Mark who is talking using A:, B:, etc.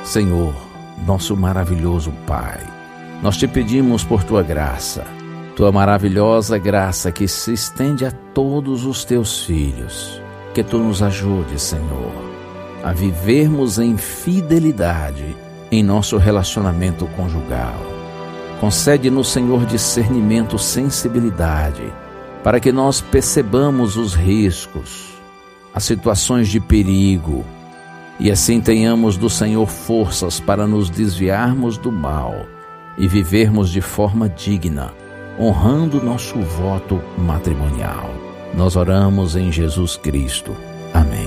A: Senhor, nosso maravilhoso Pai, nós te pedimos por tua graça, tua maravilhosa graça que se estende a todos os teus filhos, que tu nos ajude, Senhor, a vivermos em fidelidade em nosso relacionamento conjugal. Concede-nos, Senhor, discernimento, sensibilidade, para que nós percebamos os riscos, as situações de perigo, e assim tenhamos do Senhor forças para nos desviarmos do mal e vivermos de forma digna, honrando nosso voto matrimonial. Nós oramos em Jesus Cristo. Amém.